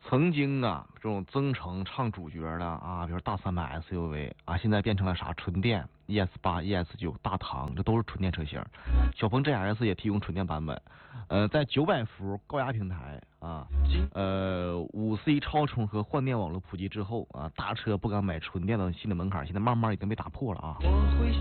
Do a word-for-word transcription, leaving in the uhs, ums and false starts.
曾经啊，这种增程唱主角的啊，比如大三百 S U V 啊，现在变成了啥纯电 E S 八、E S 九、大唐，这都是纯电车型。小鹏 G S 也提供纯电版本，呃，在九百伏高压平台啊，呃，五 C 超充和换电网络普及之后啊，大车不敢买纯电的新的门槛，现在慢慢已经被打破了啊。